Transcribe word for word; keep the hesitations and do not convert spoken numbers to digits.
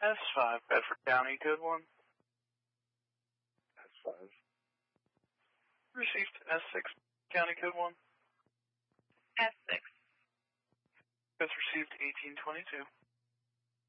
S five, Bedford County, code one. S five. Received. S six, County, code one. S six. That's received eighteen twenty-two.